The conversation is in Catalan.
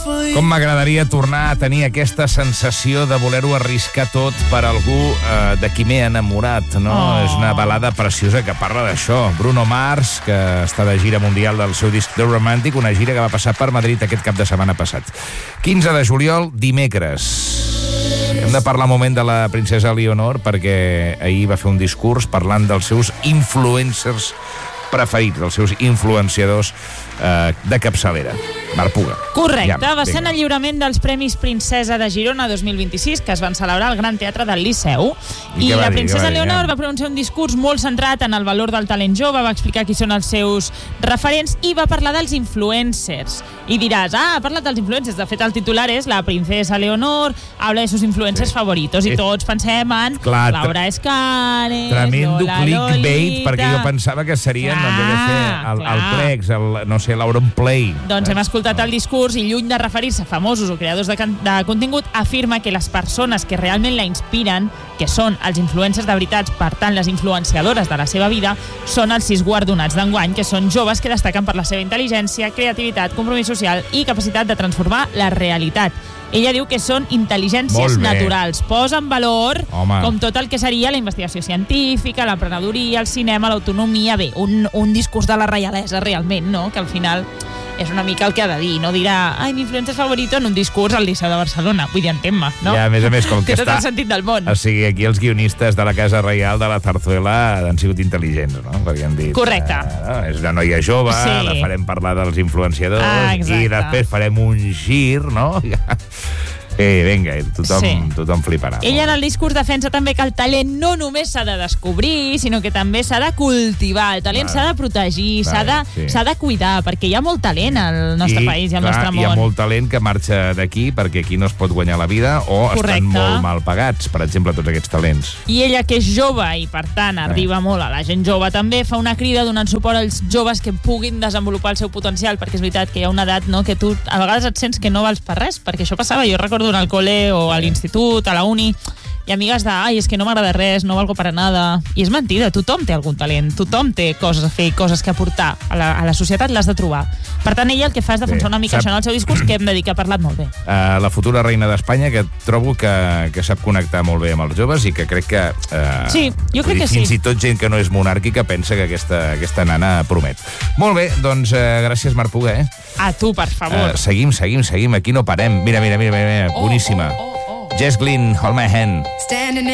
Com m'agradaria tornar a tenir aquesta sensació de voler-ho arriscar tot per algú de qui m'he enamorat, no? És una balada preciosa que parla d'això. Bruno Mars, que està de gira mundial del seu disc The Romantic, una gira que va passar per Madrid aquest cap de setmana passat. 15 de juliol, dimecres. Hem de parlar un moment de la princesa Leonor, perquè ahir va fer un discurs parlant dels seus influencers preferits, dels seus influenciadors de capçalera. Marc Puga. Correcte, va ser en el lliurament dels Premis Princesa de Girona 2026, que es van celebrar al Gran Teatre del Liceu. I la princesa Leonor va pronunciar un discurs molt centrat en el valor del talent jove, va explicar qui són els seus referents i va parlar dels influencers. I diràs, ha parlat dels influencers. De fet, el titular és La princesa Leonor habla de sus influencers favoritos. I tots pensem en Laura Escanes, tremendo clickbait, Lolita, perquè jo pensava que serien el Plex, no sé, l'Auronplay. Doncs hem escoltat el discurs i lluny de referir-se a famosos o creadors de contingut, afirma que les persones que realment la inspiren, que són els influencers de veritat, per tant les influenciadores de la seva vida, són els 6 guardonats d'enguany, que són joves que destaquen per la seva intel·ligència, creativitat, compromís social i capacitat de transformar la realitat. Ella diu que són intel·ligències naturals. Posa en valor com tot el que seria la investigació científica, l'emprenedoria, el cinema, l'autonomia. Bé, un discurs de la reialesa realment, no? Que al final és una mica el que ha de dir. No dirà, ai, mi influencer favorito en un discurs al Liceu de Barcelona. Vull dir, entén-me, no? Ja, a més, com que té tot el sentit del món. O sigui, aquí els guionistes de la Casa Reial de la Zarzuela han sigut intel·ligents, no? Perquè han dit... Correcte. És una noia jove, la farem parlar dels influenciadors i després farem un gir, no? Vinga, tothom fliparà. Ella en el discurs defensa també que el talent no només s'ha de descobrir, sinó que també s'ha de cultivar. El talent s'ha de protegir, s'ha de cuidar, perquè hi ha molt talent al nostre país i al nostre món. Hi ha molt talent que marxa d'aquí perquè aquí no es pot guanyar la vida o estan molt mal pagats, per exemple, tots aquests talents. I ella, que és jove i, per tant, arriba molt a la gent jove, també fa una crida donant suport als joves que puguin desenvolupar el seu potencial, perquè és veritat que hi ha una edat que tu a vegades et sents que no vals per res, perquè això passava, jo recordo al col·le o a l'institut, a la uni, i amigues de, ai, és que no m'agrada res, no valgo para nada. I és mentida, tothom té algun talent, tothom té coses a fer i coses que aportar. A la societat l'has de trobar. Per tant, ella el que fa és defensar una mica això en el seu discurs, que hem de dir que ha parlat molt bé. La futura reina d'Espanya, que trobo que sap connectar molt bé amb els joves i que crec que... Sí, jo crec que sí. Fins i tot gent que no és monàrquica pensa que aquesta nana promet. Molt bé, doncs gràcies, Marc Puga. A tu, per favor. Seguim, aquí no parem. Mira, boníssima. Jess Glynne, Hold My Hand.